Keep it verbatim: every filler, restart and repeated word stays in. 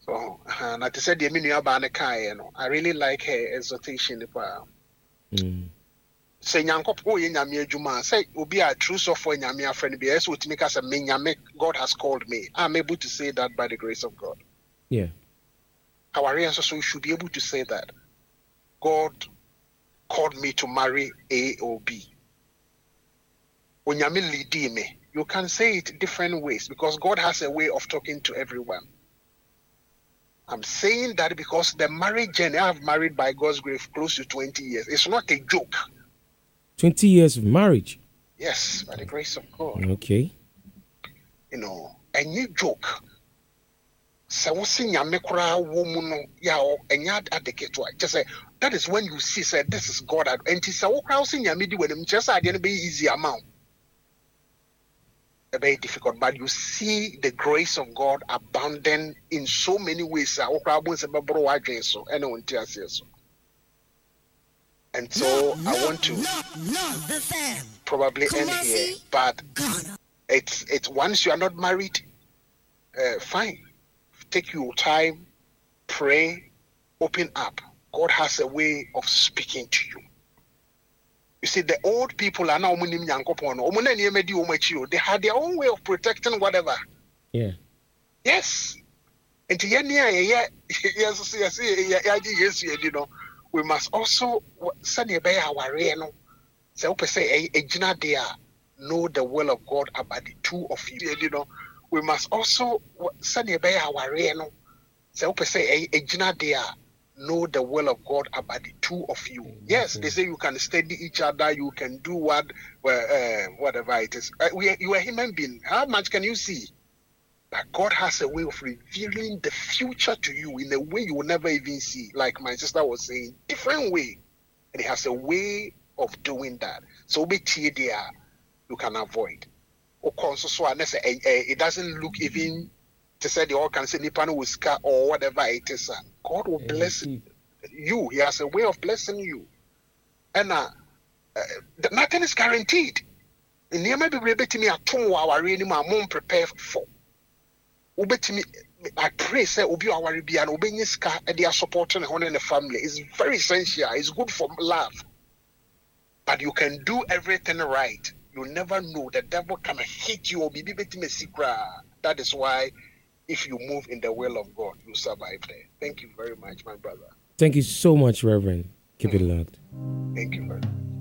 Oh, and I said the menu about the no. I really like her exhortation. Mm. Say nyankopɔ ye nyame adwuma say obi a true so for nyame afrɛ be so timi ka say me nyame God has called me. I'm able to say that by the grace of God. Yeah. Our answer so should be able to say that God called me to marry A or B. When nyame lead me, you can say it different ways because God has a way of talking to everyone. I'm saying that because the marriage journey I've married by God's grace close to twenty years. It's not a joke. twenty years of marriage. Yes, by the grace of God. Okay. You know, any joke. So what's in your woman ya and yard advocate just say that is when you see said this is God and it's a crowd in your middle when just I didn't be easy amount. A very difficult, but you see the grace of God abounding in so many ways. So anyone tells you so. And so no, I want to no, no, probably end here, but it's it's once you are not married, uh, fine. Take your time, pray, open up. God has a way of speaking to you. You see, the old people are now they had their own way of protecting whatever. Yeah. Yes. And yes, yes, yes, yes, you know, we must also send a bear our no. So say a there know the will of God about the two of you. You know, we must also send a bear our no. So say a there know the will of God about the two of you. Mm-hmm. Yes, they say you can study each other, you can do what, well, uh, whatever it is. Uh, we are, you are a human being. How much can you see? But God has a way of revealing the future to you in a way you will never even see. Like my sister was saying, different way. And He has a way of doing that. So be there, you can avoid. It doesn't look even to say the all can say Nipano will scar or whatever it is. God will bless you. He has a way of blessing you. And uh, uh, nothing is guaranteed. And you may be able to me at two hour really my mom prepare for. I pray say obi aware bia na obenye ska e dey supporting the in the family is very essential. It's good for love. But you can do everything right. You never know. The devil can hit you or be betting secret. That is why if you move in the will of God, you survive there. Thank you very much, my brother. Thank you so much, Reverend. Keep mm. it locked. Thank you very much.